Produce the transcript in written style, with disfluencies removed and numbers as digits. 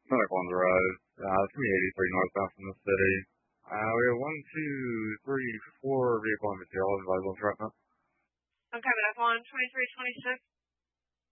Clinic One's Road. It's going to be 83 northbound from the city. We have 1, 2, 3, 4 vehicle and material available right now. Okay, but that's on 2326.